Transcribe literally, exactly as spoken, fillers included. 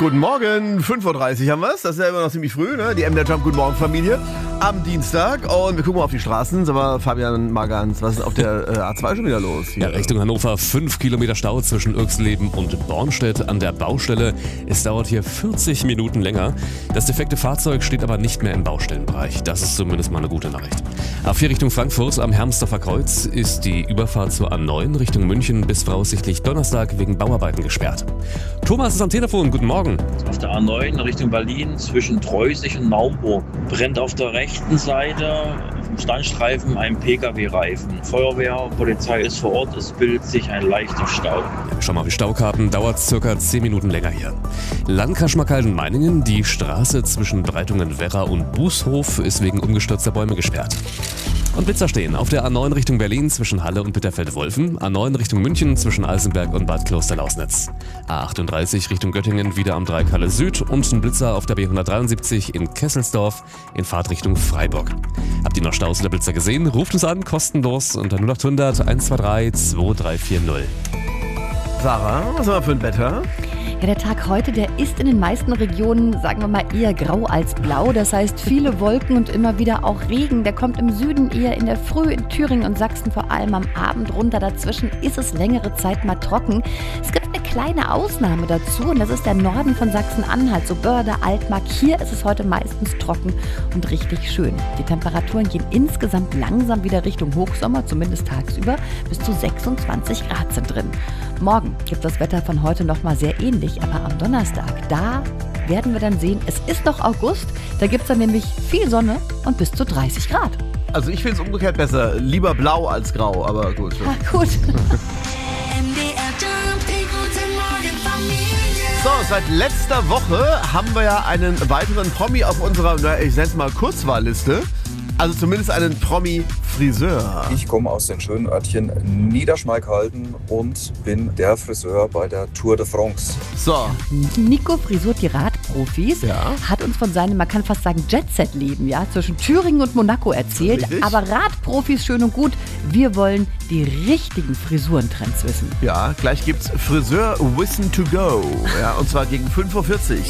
Guten Morgen, fünf Uhr dreißig haben wir es. Das ist ja immer noch ziemlich früh, ne? Die M D R Jump Guten Morgen Familie am Dienstag. Und wir gucken mal auf die Straßen. Sag mal, Fabian Magans, was ist auf der äh, A zwei schon wieder los? Hier? Ja, Richtung Hannover, fünf Kilometer Stau zwischen Irxleben und Bornstedt an der Baustelle. Es dauert hier vierzig Minuten länger. Das defekte Fahrzeug steht aber nicht mehr im Baustellenbereich. Das ist zumindest mal eine gute Nachricht. A vier Richtung Frankfurt am Hermsdorfer Kreuz ist die Überfahrt zur A neun Richtung München bis voraussichtlich Donnerstag wegen Bauarbeiten gesperrt. Thomas ist am Telefon, guten Morgen. Auf der A neun Richtung Berlin zwischen Treusig und Naumburg brennt auf der rechten Seite vom Standstreifen ein Pkw-Reifen. Feuerwehr, Polizei ist vor Ort, es bildet sich ein leichter Stau. Ja, wir schauen mal auf die Staukarten, dauert circa zehn Minuten länger hier. Landkreis Schmalkalden-Meiningen, die Straße zwischen Breitungen-Werra und Bußhof ist wegen umgestürzter Bäume gesperrt. Und Blitzer stehen auf der A neun Richtung Berlin zwischen Halle und Bitterfeld-Wolfen, A neun Richtung München zwischen Alsenberg und Bad Klosterlausnitz, A achtunddreißig Richtung Göttingen wieder am Dreieck Halle Süd und ein Blitzer auf der B hundertdreiundsiebzig in Kesselsdorf in Fahrtrichtung Freiburg. Habt ihr noch Staus oder Blitzer gesehen? Ruft uns an, kostenlos unter null acht hundert eins zwei drei zwei drei vier null. Sarah, was haben wir für ein Wetter? Ja, der Tag heute, der ist in den meisten Regionen, sagen wir mal, eher grau als blau. Das heißt, viele Wolken und immer wieder auch Regen. Der kommt im Süden eher in der Früh, in Thüringen und Sachsen vor allem am Abend runter. Dazwischen ist es längere Zeit mal trocken. Es gibt eine kleine Ausnahme dazu und das ist der Norden von Sachsen-Anhalt, so Börde, Altmark. Hier ist es heute meistens trocken und richtig schön. Die Temperaturen gehen insgesamt langsam wieder Richtung Hochsommer, zumindest tagsüber. Bis zu sechsundzwanzig Grad sind drin. Morgen gibt das Wetter von heute nochmal sehr ähnlich. Aber am Donnerstag, da werden wir dann sehen, es ist noch August, da gibt es dann nämlich viel Sonne und bis zu dreißig Grad. Also ich finde es umgekehrt besser. Lieber blau als grau, aber gut. Ja, gut. So, seit letzter Woche haben wir ja einen weiteren Promi auf unserer, na, ich nenne es mal Kurzwahlliste. Also zumindest einen Promi-Friseur. Ich komme aus den schönen Örtchen Niederschmalkalden und bin der Friseur bei der Tour de France. So. Nico frisiert die Radprofis, Ja. hat uns von seinem, man kann fast sagen, Jet-Set-Leben, ja, zwischen Thüringen und Monaco erzählt. Richtig. Aber Radprofis schön und gut, wir wollen die richtigen Frisurentrends wissen. Ja, gleich gibt's Friseur Wissen to go. Ja, und zwar gegen fünf Uhr vierzig.